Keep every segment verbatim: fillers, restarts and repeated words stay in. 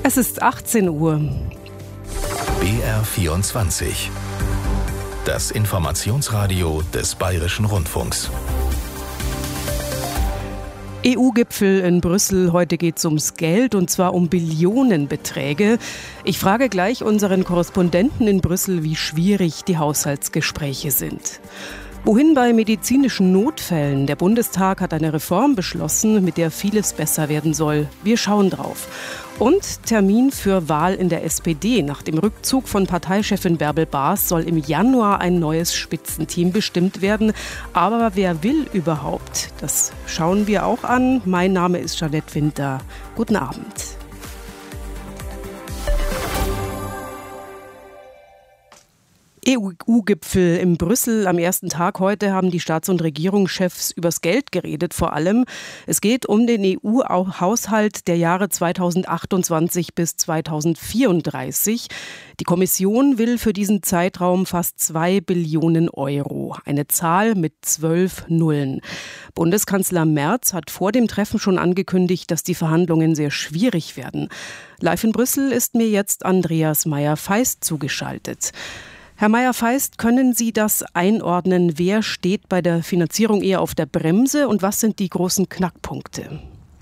Es ist achtzehn Uhr. B R vierundzwanzig. Das Informationsradio des Bayerischen Rundfunks. E U-Gipfel in Brüssel. Heute geht es ums Geld, und zwar um Billionenbeträge. Ich frage gleich unseren Korrespondenten in Brüssel, wie schwierig die Haushaltsgespräche sind. Wohin bei medizinischen Notfällen? Der Bundestag hat eine Reform beschlossen, mit der vieles besser werden soll. Wir schauen drauf. Und Termin für Wahl in der S P D. Nach dem Rückzug von Parteichefin Bärbel Baas soll im Januar ein neues Spitzenteam bestimmt werden. Aber wer will überhaupt? Das schauen wir auch an. Mein Name ist Jeanette Winter. Guten Abend. E U-Gipfel in Brüssel. Am ersten Tag heute haben die Staats- und Regierungschefs übers Geld geredet vor allem. Es geht um den E U-Haushalt der Jahre zweitausendachtundzwanzig bis zweitausendvierunddreißig. Die Kommission will für diesen Zeitraum fast zwei Billionen Euro. Eine Zahl mit zwölf Nullen. Bundeskanzler Merz hat vor dem Treffen schon angekündigt, dass die Verhandlungen sehr schwierig werden. Live in Brüssel ist mir jetzt Andreas Meyer-Feist zugeschaltet. Herr Meyer-Feist, können Sie das einordnen? Wer steht bei der Finanzierung eher auf der Bremse und was sind die großen Knackpunkte?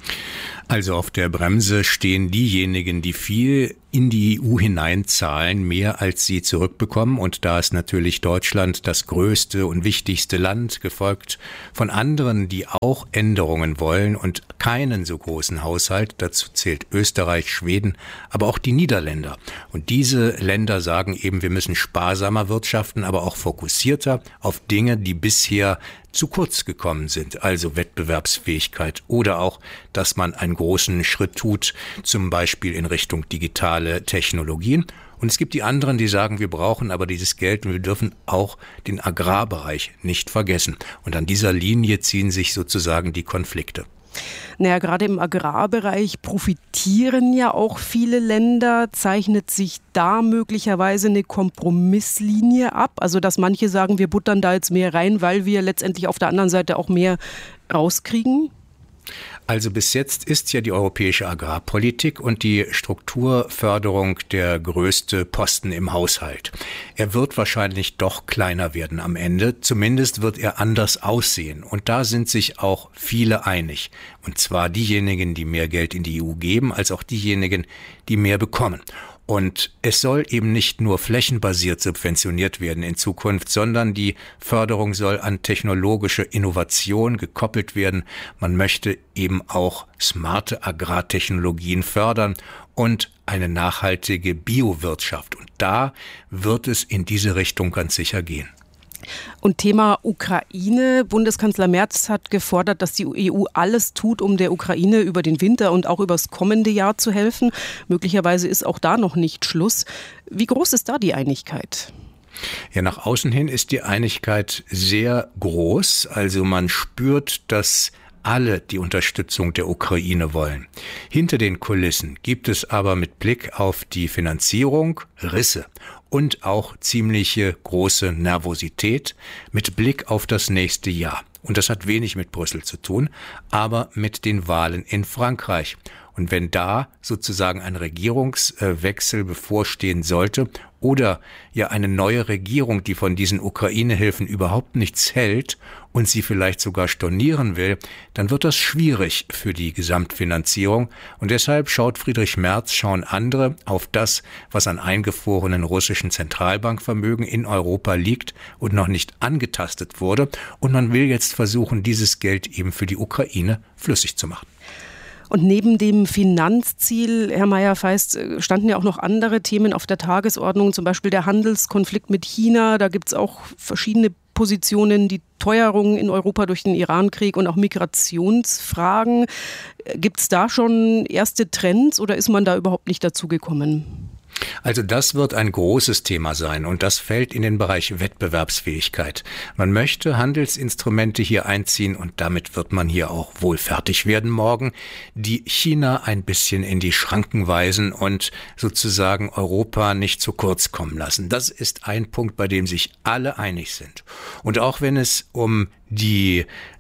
Also auf der Bremse stehen diejenigen, die viel in die E U hineinzahlen, mehr als sie zurückbekommen. Und da ist natürlich Deutschland das größte und wichtigste Land, gefolgt von anderen, die auch Änderungen wollen und keinen so großen Haushalt. Dazu zählt Österreich, Schweden, aber auch die Niederländer. Und diese Länder sagen eben, wir müssen sparsamer wirtschaften, aber auch fokussierter auf Dinge, die bisher zu kurz gekommen sind, also Wettbewerbsfähigkeit oder auch, dass man einen großen Schritt tut, zum Beispiel in Richtung digitale Technologien. Und es gibt die anderen, die sagen, wir brauchen aber dieses Geld und wir dürfen auch den Agrarbereich nicht vergessen. Und an dieser Linie ziehen sich sozusagen die Konflikte. Naja, gerade im Agrarbereich profitieren ja auch viele Länder. Zeichnet sich da möglicherweise eine Kompromisslinie ab? Also, dass manche sagen, wir buttern da jetzt mehr rein, weil wir letztendlich auf der anderen Seite auch mehr rauskriegen? Also bis jetzt ist ja die europäische Agrarpolitik und die Strukturförderung der größte Posten im Haushalt. Er wird wahrscheinlich doch kleiner werden am Ende. Zumindest wird er anders aussehen. Und da sind sich auch viele einig. Und zwar diejenigen, die mehr Geld in die E U geben, als auch diejenigen, die mehr bekommen. Und es soll eben nicht nur flächenbasiert subventioniert werden in Zukunft, sondern die Förderung soll an technologische Innovation gekoppelt werden. Man möchte eben auch smarte Agrartechnologien fördern und eine nachhaltige Biowirtschaft. Und da wird es in diese Richtung ganz sicher gehen. Und Thema Ukraine. Bundeskanzler Merz hat gefordert, dass die E U alles tut, um der Ukraine über den Winter und auch übers kommende Jahr zu helfen. Möglicherweise ist auch da noch nicht Schluss. Wie groß ist da die Einigkeit? Ja, nach außen hin ist die Einigkeit sehr groß. Also man spürt, dass alle die Unterstützung der Ukraine wollen. Hinter den Kulissen gibt es aber mit Blick auf die Finanzierung Risse und auch ziemliche große Nervosität mit Blick auf das nächste Jahr. Und das hat wenig mit Brüssel zu tun, aber mit den Wahlen in Frankreich. Und wenn da sozusagen ein Regierungswechsel bevorstehen sollte oder ja eine neue Regierung, die von diesen Ukraine-Hilfen überhaupt nichts hält und sie vielleicht sogar stornieren will, dann wird das schwierig für die Gesamtfinanzierung. Und deshalb schaut Friedrich Merz, schauen andere auf das, was an eingefrorenen russischen Zentralbankvermögen in Europa liegt und noch nicht angetastet wurde. Und man will jetzt versuchen, dieses Geld eben für die Ukraine flüssig zu machen. Und neben dem Finanzziel, Herr Meyer-Feist, standen ja auch noch andere Themen auf der Tagesordnung, zum Beispiel der Handelskonflikt mit China. Da gibt es auch verschiedene Positionen, die Teuerung in Europa durch den Irankrieg und auch Migrationsfragen. Gibt es da schon erste Trends oder ist man da überhaupt nicht dazu gekommen? Also das wird ein großes Thema sein und das fällt in den Bereich Wettbewerbsfähigkeit. Man möchte Handelsinstrumente hier einziehen und damit wird man hier auch wohl fertig werden morgen, die China ein bisschen in die Schranken weisen und sozusagen Europa nicht zu kurz kommen lassen. Das ist ein Punkt, bei dem sich alle einig sind. Und auch wenn es um die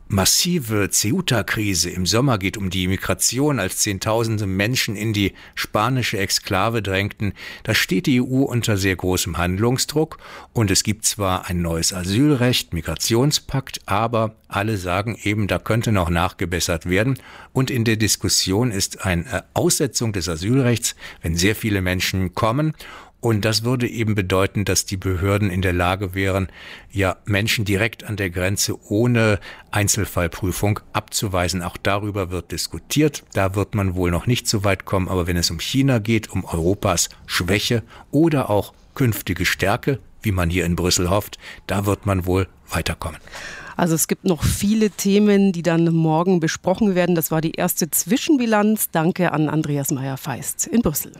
massive Ceuta-Krise im Sommer geht, um die Migration, als Zehntausende Menschen in die spanische Exklave drängten, da steht die E U unter sehr großem Handlungsdruck und es gibt zwar ein neues Asylrecht, Migrationspakt, aber alle sagen eben, da könnte noch nachgebessert werden und in der Diskussion ist eine Aussetzung des Asylrechts, wenn sehr viele Menschen kommen. Und das würde eben bedeuten, dass die Behörden in der Lage wären, ja Menschen direkt an der Grenze ohne Einzelfallprüfung abzuweisen. Auch darüber wird diskutiert. Da wird man wohl noch nicht so weit kommen. Aber wenn es um China geht, um Europas Schwäche oder auch künftige Stärke, wie man hier in Brüssel hofft, da wird man wohl weiterkommen. Also es gibt noch viele Themen, die dann morgen besprochen werden. Das war die erste Zwischenbilanz. Danke an Andreas Meyer-Feist in Brüssel.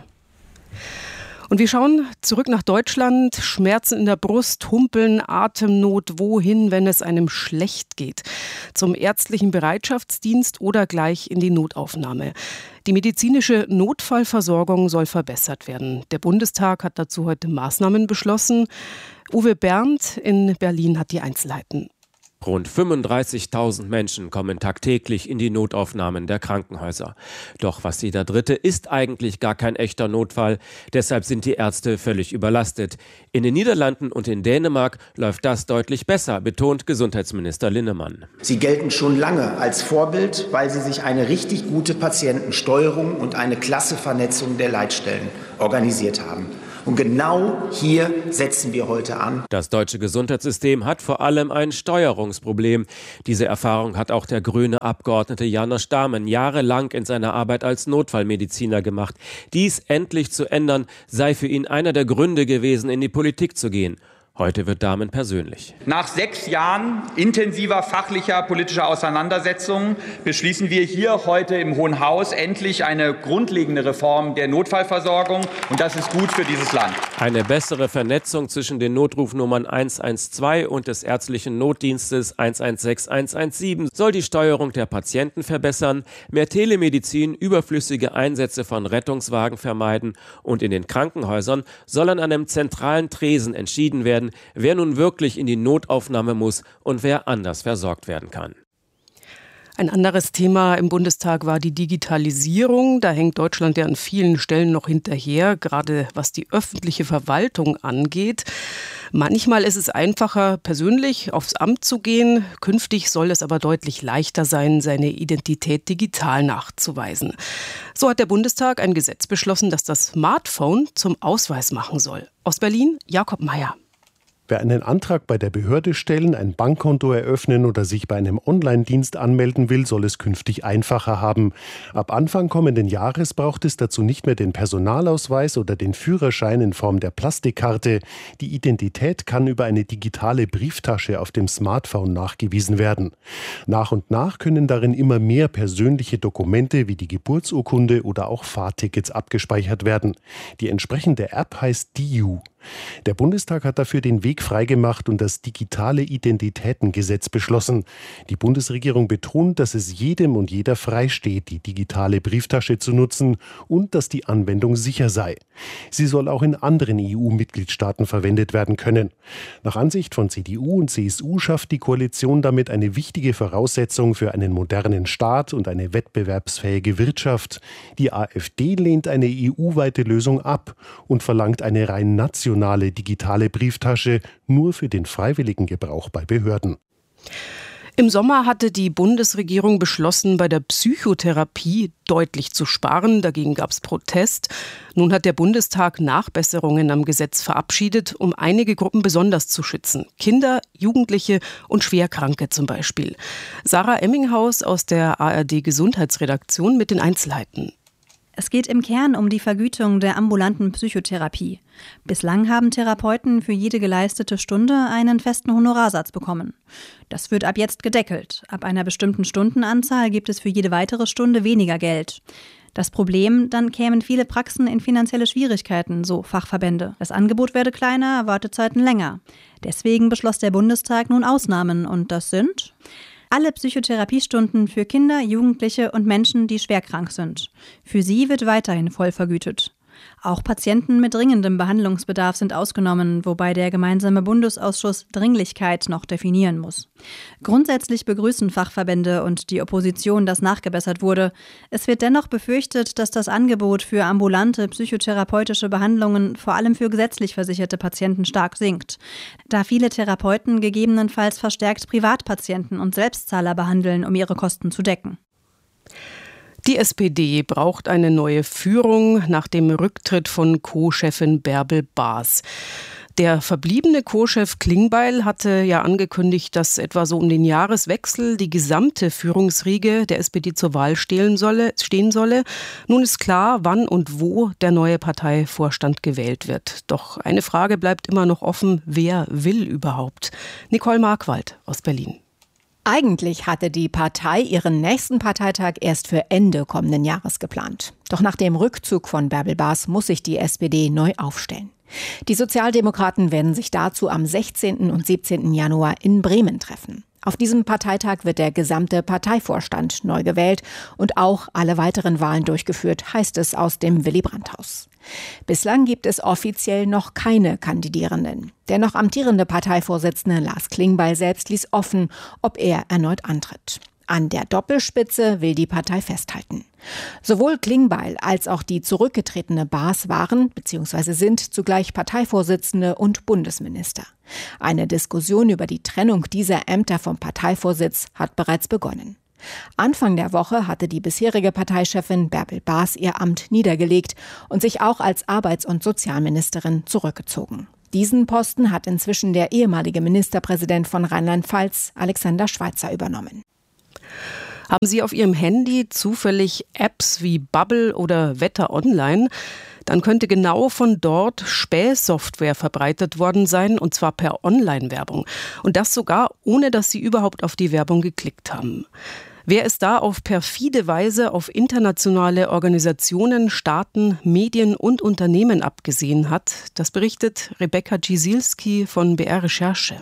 Und wir schauen zurück nach Deutschland. Schmerzen in der Brust, Humpeln, Atemnot. Wohin, wenn es einem schlecht geht? Zum ärztlichen Bereitschaftsdienst oder gleich in die Notaufnahme. Die medizinische Notfallversorgung soll verbessert werden. Der Bundestag hat dazu heute Maßnahmen beschlossen. Uwe Berndt in Berlin hat die Einzelheiten. Rund fünfunddreißigtausend Menschen kommen tagtäglich in die Notaufnahmen der Krankenhäuser. Doch was jeder Dritte ist eigentlich gar kein echter Notfall. Deshalb sind die Ärzte völlig überlastet. In den Niederlanden und in Dänemark läuft das deutlich besser, betont Gesundheitsminister Linnemann. Sie gelten schon lange als Vorbild, weil sie sich eine richtig gute Patientensteuerung und eine klasse Vernetzung der Leitstellen organisiert haben. Und genau hier setzen wir heute an. Das deutsche Gesundheitssystem hat vor allem ein Steuerungsproblem. Diese Erfahrung hat auch der grüne Abgeordnete János Dahmen jahrelang in seiner Arbeit als Notfallmediziner gemacht. Dies endlich zu ändern, sei für ihn einer der Gründe gewesen, in die Politik zu gehen. Heute wird Dahmen persönlich. Nach sechs Jahren intensiver fachlicher politischer Auseinandersetzungen beschließen wir hier heute im Hohen Haus endlich eine grundlegende Reform der Notfallversorgung. Und das ist gut für dieses Land. Eine bessere Vernetzung zwischen den Notrufnummern eins eins zwei und des ärztlichen Notdienstes eins eins sechs eins eins sieben soll die Steuerung der Patienten verbessern, mehr Telemedizin, überflüssige Einsätze von Rettungswagen vermeiden und in den Krankenhäusern soll an einem zentralen Tresen entschieden werden, wer nun wirklich in die Notaufnahme muss und wer anders versorgt werden kann. Ein anderes Thema im Bundestag war die Digitalisierung. Da hängt Deutschland ja an vielen Stellen noch hinterher, gerade was die öffentliche Verwaltung angeht. Manchmal ist es einfacher, persönlich aufs Amt zu gehen. Künftig soll es aber deutlich leichter sein, seine Identität digital nachzuweisen. So hat der Bundestag ein Gesetz beschlossen, das das Smartphone zum Ausweis machen soll. Aus Berlin, Jakob Meyer. Wer einen Antrag bei der Behörde stellen, ein Bankkonto eröffnen oder sich bei einem Online-Dienst anmelden will, soll es künftig einfacher haben. Ab Anfang kommenden Jahres braucht es dazu nicht mehr den Personalausweis oder den Führerschein in Form der Plastikkarte. Die Identität kann über eine digitale Brieftasche auf dem Smartphone nachgewiesen werden. Nach und nach können darin immer mehr persönliche Dokumente wie die Geburtsurkunde oder auch Fahrtickets abgespeichert werden. Die entsprechende App heißt D I U. Der Bundestag hat dafür den Weg freigemacht und das digitale Identitätengesetz beschlossen. Die Bundesregierung betont, dass es jedem und jeder freisteht, die digitale Brieftasche zu nutzen und dass die Anwendung sicher sei. Sie soll auch in anderen E U-Mitgliedstaaten verwendet werden können. Nach Ansicht von C D U und C S U schafft die Koalition damit eine wichtige Voraussetzung für einen modernen Staat und eine wettbewerbsfähige Wirtschaft. Die AfD lehnt eine E U-weite Lösung ab und verlangt eine rein nationale nationale digitale Brieftasche nur für den freiwilligen Gebrauch bei Behörden. Im Sommer hatte die Bundesregierung beschlossen, bei der Psychotherapie deutlich zu sparen. Dagegen gab es Protest. Nun hat der Bundestag Nachbesserungen am Gesetz verabschiedet, um einige Gruppen besonders zu schützen. Kinder, Jugendliche und Schwerkranke zum Beispiel. Sarah Emminghaus aus der A R D-Gesundheitsredaktion mit den Einzelheiten. Es geht im Kern um die Vergütung der ambulanten Psychotherapie. Bislang haben Therapeuten für jede geleistete Stunde einen festen Honorarsatz bekommen. Das wird ab jetzt gedeckelt. Ab einer bestimmten Stundenanzahl gibt es für jede weitere Stunde weniger Geld. Das Problem, dann kämen viele Praxen in finanzielle Schwierigkeiten, so Fachverbände. Das Angebot werde kleiner, Wartezeiten länger. Deswegen beschloss der Bundestag nun Ausnahmen und das sind alle Psychotherapiestunden für Kinder, Jugendliche und Menschen, die schwerkrank sind. Für sie wird weiterhin voll vergütet. Auch Patienten mit dringendem Behandlungsbedarf sind ausgenommen, wobei der gemeinsame Bundesausschuss Dringlichkeit noch definieren muss. Grundsätzlich begrüßen Fachverbände und die Opposition, dass nachgebessert wurde. Es wird dennoch befürchtet, dass das Angebot für ambulante psychotherapeutische Behandlungen vor allem für gesetzlich versicherte Patienten stark sinkt, da viele Therapeuten gegebenenfalls verstärkt Privatpatienten und Selbstzahler behandeln, um ihre Kosten zu decken. Die S P D braucht eine neue Führung nach dem Rücktritt von Co-Chefin Bärbel Baas. Der verbliebene Co-Chef Klingbeil hatte ja angekündigt, dass etwa so um den Jahreswechsel die gesamte Führungsriege der S P D zur Wahl stehen solle, stehen solle. Nun ist klar, wann und wo der neue Parteivorstand gewählt wird. Doch eine Frage bleibt immer noch offen: Wer will überhaupt? Nicole Markwald aus Berlin. Eigentlich hatte die Partei ihren nächsten Parteitag erst für Ende kommenden Jahres geplant. Doch nach dem Rückzug von Bärbel Baas muss sich die S P D neu aufstellen. Die Sozialdemokraten werden sich dazu am sechzehnten und siebzehnten Januar in Bremen treffen. Auf diesem Parteitag wird der gesamte Parteivorstand neu gewählt und auch alle weiteren Wahlen durchgeführt, heißt es aus dem Willy-Brandt-Haus. Bislang gibt es offiziell noch keine Kandidierenden. Der noch amtierende Parteivorsitzende Lars Klingbeil selbst ließ offen, ob er erneut antritt. An der Doppelspitze will die Partei festhalten. Sowohl Klingbeil als auch die zurückgetretene Baas waren bzw. sind zugleich Parteivorsitzende und Bundesminister. Eine Diskussion über die Trennung dieser Ämter vom Parteivorsitz hat bereits begonnen. Anfang der Woche hatte die bisherige Parteichefin Bärbel Baas ihr Amt niedergelegt und sich auch als Arbeits- und Sozialministerin zurückgezogen. Diesen Posten hat inzwischen der ehemalige Ministerpräsident von Rheinland-Pfalz, Alexander Schweitzer, übernommen. Haben Sie auf Ihrem Handy zufällig Apps wie Bubble oder Wetter Online? Dann könnte genau von dort Spähsoftware verbreitet worden sein, und zwar per Online-Werbung. Und das sogar, ohne dass Sie überhaupt auf die Werbung geklickt haben. Wer es da auf perfide Weise auf internationale Organisationen, Staaten, Medien und Unternehmen abgesehen hat, das berichtet Rebecca Gisilski von B R Recherche.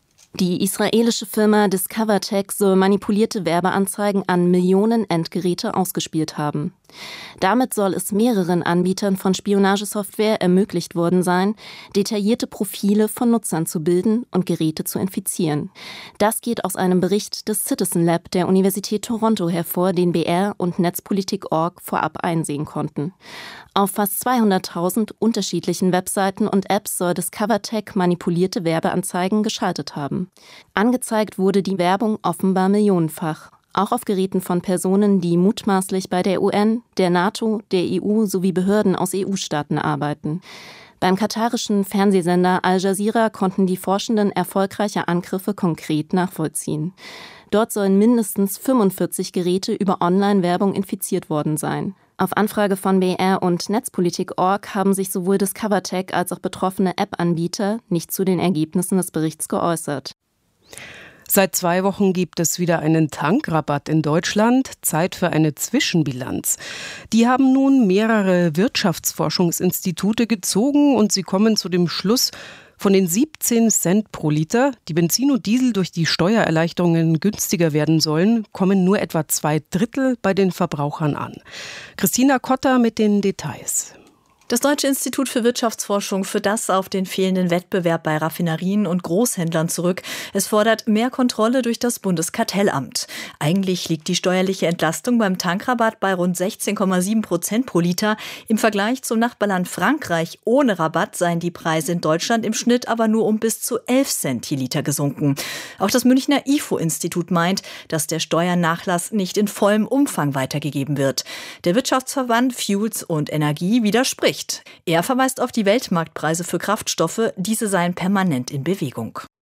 Die israelische Firma DiscoverTech soll manipulierte Werbeanzeigen an Millionen Endgeräte ausgespielt haben. Damit soll es mehreren Anbietern von Spionagesoftware ermöglicht worden sein, detaillierte Profile von Nutzern zu bilden und Geräte zu infizieren. Das geht aus einem Bericht des Citizen Lab der Universität Toronto hervor, den B R und Netzpolitik Punkt org vorab einsehen konnten. Auf fast zweihunderttausend unterschiedlichen Webseiten und Apps soll DiscoverTech manipulierte Werbeanzeigen geschaltet haben. Angezeigt wurde die Werbung offenbar millionenfach. Auch auf Geräten von Personen, die mutmaßlich bei der U N, der NATO, der E U sowie Behörden aus E U-Staaten arbeiten. Beim katarischen Fernsehsender Al Jazeera konnten die Forschenden erfolgreiche Angriffe konkret nachvollziehen. Dort sollen mindestens fünfundvierzig Geräte über Online-Werbung infiziert worden sein. Auf Anfrage von B R und Netzpolitik Punkt org haben sich sowohl DiscoverTech als auch betroffene App-Anbieter nicht zu den Ergebnissen des Berichts geäußert. Seit zwei Wochen gibt es wieder einen Tankrabatt in Deutschland. Zeit für eine Zwischenbilanz. Die haben nun mehrere Wirtschaftsforschungsinstitute gezogen und sie kommen zu dem Schluss, von den siebzehn Cent pro Liter, die Benzin und Diesel durch die Steuererleichterungen günstiger werden sollen, kommen nur etwa zwei Drittel bei den Verbrauchern an. Christina Kotter mit den Details. Das Deutsche Institut für Wirtschaftsforschung führt das auf den fehlenden Wettbewerb bei Raffinerien und Großhändlern zurück. Es fordert mehr Kontrolle durch das Bundeskartellamt. Eigentlich liegt die steuerliche Entlastung beim Tankrabatt bei rund sechzehn Komma sieben Prozent pro Liter. Im Vergleich zum Nachbarland Frankreich ohne Rabatt seien die Preise in Deutschland im Schnitt aber nur um bis zu elf Cent je Liter gesunken. Auch das Münchner I F O-Institut meint, dass der Steuernachlass nicht in vollem Umfang weitergegeben wird. Der Wirtschaftsverband Fuels und Energie widerspricht. Er verweist auf die Weltmarktpreise für Kraftstoffe, diese seien permanent in Bewegung.